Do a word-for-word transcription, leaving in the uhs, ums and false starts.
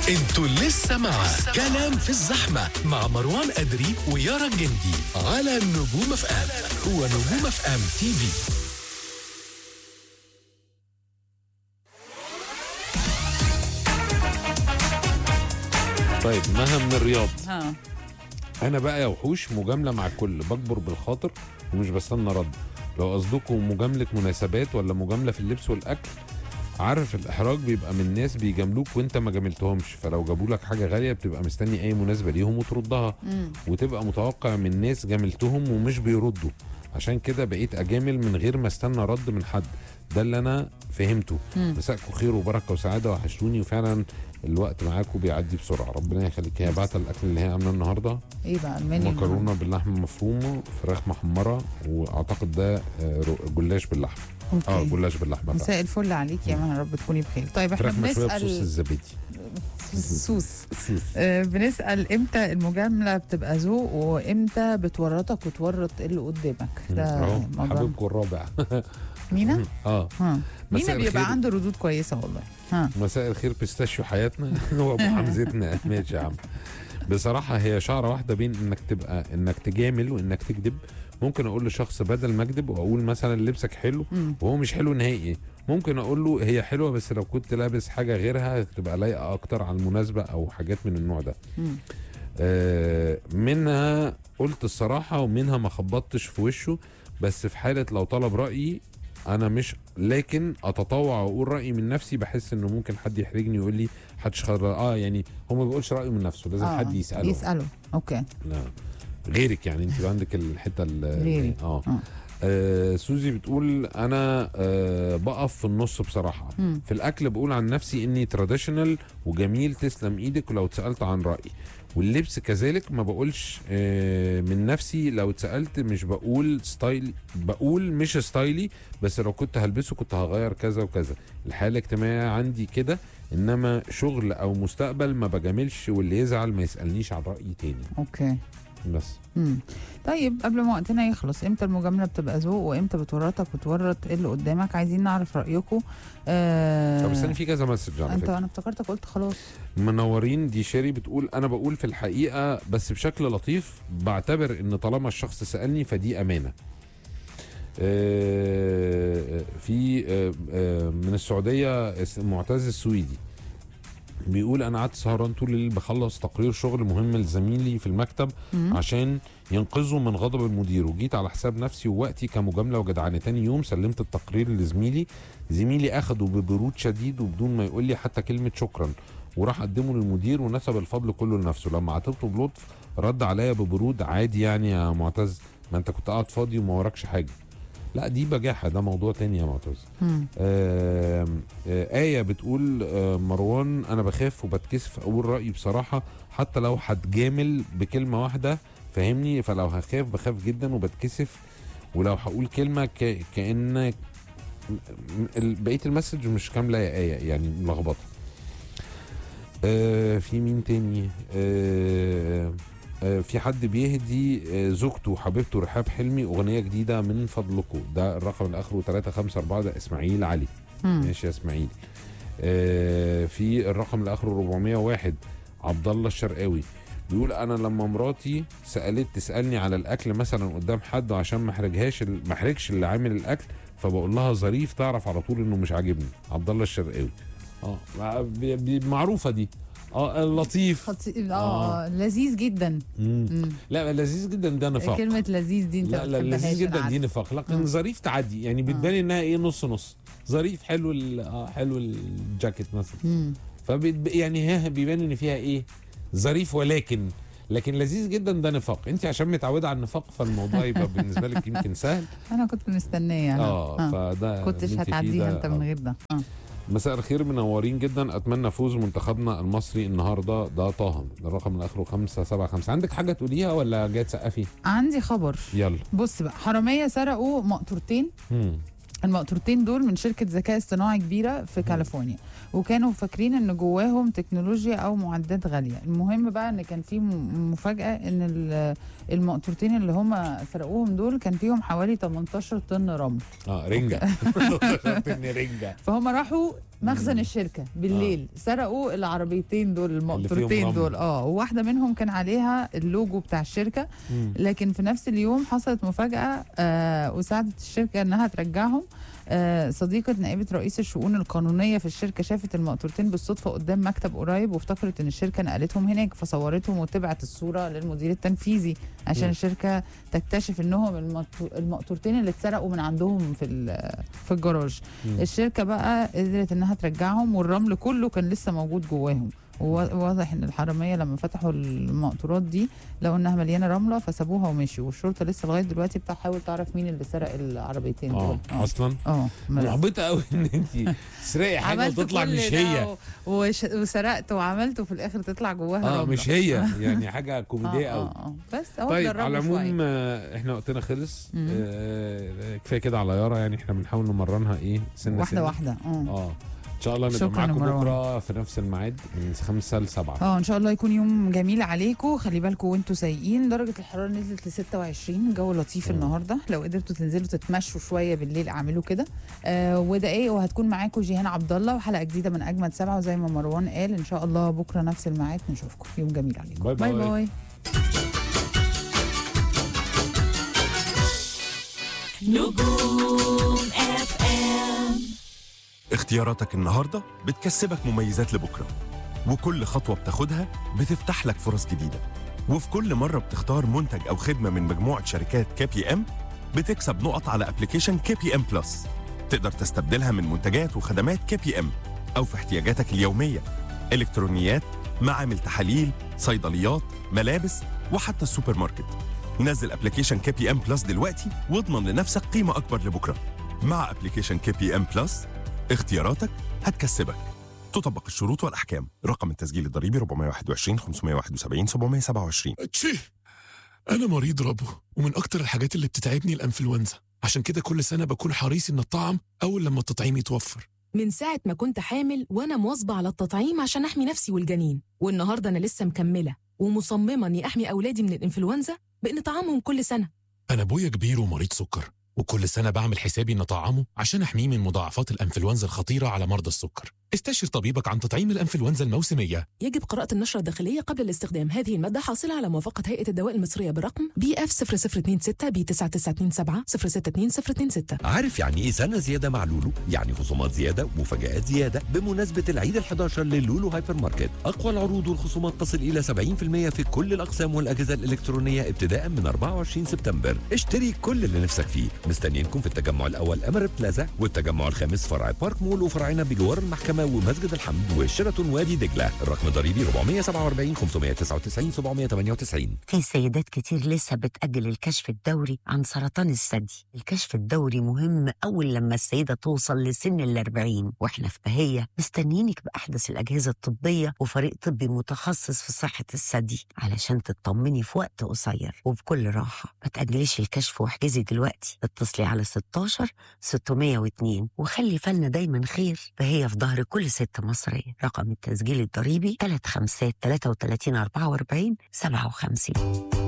انتوا لسه مع كلام في الزحمة مع مروان أدري ويارا الجندي على نجوم اف ام ونجوم اف ام تي في. طيب مها من الرياض. ها انا بقى يا وحوش مجامله مع الكل، بكبر بالخاطر ومش بستنى رد. لو قصدكم مجامله مناسبات ولا مجامله في اللبس والاكل، عارف الاحراج بيبقى من ناس بيجاملوك وانت ما جاملتهمش، فلو جابوا لك حاجه غاليه بتبقى مستني اي مناسبه ليهم وتردها، مم. وتبقى متوقع من ناس جاملتهم ومش بيردوا. عشان كده بقيت اجامل من غير ما استنى رد من حد. ده اللي انا فهمته. مساءكم خير وبركه وسعاده، وحشتوني، وفعلا الوقت معاكم بيعدي بسرعه. ربنا يخليك. هي بعت الاكل اللي هي عامله النهارده ايه بقى المنيو؟ مكرونه باللحمه المفرومه، فراخ محمره، واعتقد ده آه، جلاش باللحمه. أوكي. اه جلاش باللحمه. مساء الفل عليك يا مها، رب تكوني بخير. طيب احنا فراخ مشويه بصوص بنسال الزبادي. سوس آه بنسال امتى المجامله بتبقى ذوق وامتى بتورطك وتورط اللي قدامك. ده اهو موضوع- حبيبكم الرابع. مينا؟ اه ها مينا مساء بيبقى الخير. عنده ردود كويسه والله. ها مساء الخير بيستاشيو حياتنا. هو ابو حمزتنا. ماشي يا عم. بصراحه هي شعره واحده بين انك تبقى انك تجامل وانك تكذب. ممكن اقول لشخص بدل ما اكذب واقول مثلا لبسك حلو مم. وهو مش حلو نهائي، ممكن اقول له هي حلوه بس لو كنت لابس حاجه غيرها تبقى لايقه اكتر على المناسبه، او حاجات من النوع ده. مم. آه منها قلت الصراحه ومنها ما خبطتش في وشه، بس في حاله لو طلب رايي انا مش، لكن اتطوع واقول رايي من نفسي. بحس انه ممكن حد يحرجني يقول لي حدش خبر. اه يعني هو ما بيقولش رايه من نفسه، لازم آه. حد يساله. يساله. اوكي. لا غيرك يعني، انت عندك الحته ال- غيري. اه آه. آه سوزي بتقول انا آه بقف في النص بصراحه. مم. في الاكل بقول عن نفسي اني تراديشنال وجميل، تسلم ايدك ولو اتسالت عن رايي. واللبس كذلك ما بقولش آه من نفسي، لو اتسالت مش بقول ستايل، بقول مش ستايلي، بس لو كنت هلبسه كنت هغير كذا وكذا. الحاله الاجتماعيه عندي كده، انما شغل او مستقبل ما بجاملش، واللي يزعل ما يسالنيش عن رايي تاني. اوكي. بس مم. طيب قبل ما وقتنا يخلص، امتى المجامله بتبقى ذوق وامتى بتورطك وتورط اللي قدامك؟ عايزين نعرف رايكم. آه طب استني، في كذا مسج على انت فكره. انا افتكرتك قلت خلاص. منورين دي شيري بتقول انا بقول في الحقيقه بس بشكل لطيف، بعتبر ان طالما الشخص سالني فدي امانه. آه، في آه، آه، من السعوديه اسم معتز السويدي بيقول انا قعدت سهران طول الليل بخلص تقرير شغل مهم لزميلي في المكتب مم. عشان ينقذه من غضب المدير، وجيت على حساب نفسي ووقتي كمجامله وجدعانه. تاني يوم سلمت التقرير لزميلي، زميلي اخده ببرود شديد وبدون ما يقول لي حتى كلمه شكرا، وراح قدمه للمدير ونسب الفضل كله لنفسه. لما عاتبته بلطف رد عليا ببرود، عادي يعني يا معتز، ما انت كنت قاعد فاضي وما وراكش حاجه. لا دي بجاحه، ده موضوع تاني يا معتز. مم. آه آه آية بتقول آه مروان أنا بخاف وبتكسف أقول رأيي بصراحة، حتى لو هتجامل بكلمة واحدة فاهمني، فلو هخاف بخاف جدا وبتكسف، ولو هقول كلمة ك... كأن م- ال- بقية المسج مش كاملة يا آية، يعني ملخبطة. آه في مين تاني؟ آه آه، في حد بيهدي آه، زوجته وحبيبته رحاب حلمي اغنيه جديده من فضلكم. ده الرقم اللي اخره ثلاثة خمسة أربعة، ده اسماعيل علي. مم. ماشي يا اسماعيل. آه، في الرقم اللي اخره أربعمية وواحد عبد الله الشرقاوي بيقول انا لما مراتي سالت تسالني على الاكل مثلا قدام حد، وعشان ما احرجهاش ما احرجش اللي عامل الاكل، فبقول لها ظريف، تعرف على طول انه مش عاجبني. عبد الله الشرقاوي. اه مع- بي- بي- معروفه دي. اه لطيف. خطي... اه, آه. آه. لذيذ جدا. مم. مم. لا لذيذ جدا ده نفاق. كلمه لذيذ دي انت لا لا ما لذيذ بتحبهاش، جدا أنا دي عارفة. نفاق، لكن آه. ظريف تعدي يعني، بتبان انها ايه نص نص. ظريف حلو ال- اه حلو الجاكيت مثلا، مم. فبيب يعني ها بيبان ان فيها ايه ظريف، ولكن لكن لذيذ جدا ده نفاق. انت عشان متعوده على النفاق فالموضوع يبقى بالنسبه لك يمكن سهل. انا كنت مستنيه يعني. اه فده كنتش اللي انت فيه هتعديها ده. انت من آه. غير ده. اه مساء الخير، منورين جدا، اتمنى فوز منتخبنا المصري النهارده. ده طه، ده الرقم اللي اخره خمسة سبعة خمسة. عندك حاجه تقوليها ولا جايه تسقفي؟ عندي خبر. يلا. بص بقى، حراميه سرقوا مقطورتين. مم. المقطورتين دول من شركة ذكاء اصطناعي كبيرة في كاليفورنيا، وكانوا فاكرين ان جواهم تكنولوجيا او معدات غالية. المهم بقى ان كان في م- مفاجأة، ان ال- المقطورتين اللي هم سرقوهم دول كان فيهم حوالي تمنتاشر طن رمل. اه رنجة. رنجة. فهم راحوا مخزن الشركه بالليل آه. سرقوا العربيتين دول، المقطورتين دول اه وواحده منهم كان عليها اللوجو بتاع الشركه. مم. لكن في نفس اليوم حصلت مفاجاه آه وساعدت الشركه انها ترجعهم. آه صديقة نائبة رئيس الشؤون القانونية في الشركة شافت المقطورتين بالصدفة قدام مكتب قريب، وافتكرت ان الشركة نقلتهم هناك، فصورتهم وتبعت الصورة للمدير التنفيذي عشان م. الشركة تكتشف انهم المقطورتين اللي اتسرقوا من عندهم في في الجراج. م. الشركة بقى قدرت انها ترجعهم، والرمل كله كان لسه موجود جواهم. وواضح ان الحراميه لما فتحوا المقطورات دي لو انها مليانه رمله فسابوها ومشوا، والشرطه لسه لغايه دلوقتي بتحاول تعرف مين اللي سرق العربيتين دول. اه اصلا اه محبطه قوي ان انت تسرقي حاجه وتطلع مش هي، وش... وسرقت وعملت وفي الاخر تطلع جواها اه رمله مش هي يعني حاجه كوميديه قوي. آه آه بس هو طيب على العموم احنا وقتنا خلص. آه كفايه كده على يارا، يعني احنا بنحاول نمرنها ايه سنه واحده سنة. واحده اه اه ان شاء الله نبقى معاكم بكره في نفس الميعاد من خمسة لسبعة. اه ان شاء الله يكون يوم جميل عليكم. خلي بالكم وانتوا سايقين درجه الحراره نزلت ل ستة وعشرين، الجو لطيف م. النهارده. لو قدرتوا تنزلوا تتمشوا شويه بالليل اعملوا كده. آه ودقايق وهتكون معاكم جيهان عبد الله وحلقه جديده من اجمد سبعه، وزي ما مروان قال ان شاء الله بكره نفس الميعاد نشوفكم. يوم جميل عليكم. باي باي, باي, باي. نجوم اف ام. اختياراتك النهاردة بتكسبك مميزات لبكرة، وكل خطوة بتاخدها بتفتح لك فرص جديدة، وفي كل مرة بتختار منتج أو خدمة من مجموعة شركات كي بي ام بتكسب نقط على ابلكيشن كي بي ام بلس، تقدر تستبدلها من منتجات وخدمات كي بي ام أو في احتياجاتك اليومية، إلكترونيات، معامل تحاليل، صيدليات، ملابس، وحتى السوبر ماركت. نزل ابلكيشن كي بي ام بلس دلوقتي واضمن لنفسك قيمة أكبر لبكرة. مع ابلكيشن كي بي ام بلس اختياراتك هتكسبك. تطبق الشروط والأحكام. رقم التسجيل الضريبي أربعة واحد وعشرين خمسمائة وواحد وسبعين سبعمائة وسبعة وعشرين. تشي، أنا مريض ربو، ومن أكتر الحاجات اللي بتتعبني الأنفلونزا، عشان كده كل سنة بكون حريص إن الطعم أول لما التطعيم يتوفر. من ساعة ما كنت حامل وأنا مواظبة على التطعيم عشان أحمي نفسي والجنين، والنهاردة أنا لسه مكملة ومصممة إني أحمي أولادي من الإنفلونزا بإن طعامهم كل سنة. أنا أبويا كبير ومريض سكر، وكل سنة بعمل حسابي إن أطعمه عشان أحميه من مضاعفات الأنفلونزا الخطيرة على مرضى السكر. استشر طبيبك عن تطعيم الأنفلونزا الموسمية. يجب قراءة النشرة الداخلية قبل الاستخدام. هذه المادة حاصلة على موافقة هيئة الدواء المصرية برقم بي اف صفر صفر اتنين ستة بي تسعة تسعة اتنين سبعة صفر ستة اتنين صفر اتنين ستة. عارف يعني إيه سنة زيادة مع لولو؟ يعني خصومات زيادة ومفاجآت زيادة بمناسبة العيد الحداشر للولو هايبر ماركت. أقوى العروض والخصومات تصل إلى سبعين بالمئة في كل الأقسام والأجهزة الإلكترونية ابتداء من أربعة وعشرين سبتمبر. اشتري كل اللي نفسك فيه. مستنيينكم في التجمع الأول أمر بلازا، والتجمع الخامس فرع بارك مول، وفرعنا بجوار المحكمة ومسجد الحمد وشيراتون وادي دجلة. الرقم ضريبي أربعمائة وسبعة وأربعين خمسمائة وتسعة وتسعين سبعمائة وثمانية وتسعين. في سيدات كتير لسه بتأجل الكشف الدوري عن سرطان الثدي. الكشف الدوري مهم أول لما السيدة توصل لسن الأربعين، وإحنا في بهية مستنيينك بأحدث الأجهزة الطبية وفريق طبي متخصص في صحة الثدي علشان تطمني في وقت قصير وبكل راحة. ما تأجليش الكشف واحجزي دلوقتي. اتصلي على ستاشر ستمائة واثنين وخلي فالنا دايما خير. فهي في ظهر كل ست مصرية. رقم التسجيل الضريبي ثلاثة خمسة ثلاثة وثلاثين أربعة وأربعين سبعة وخمسين.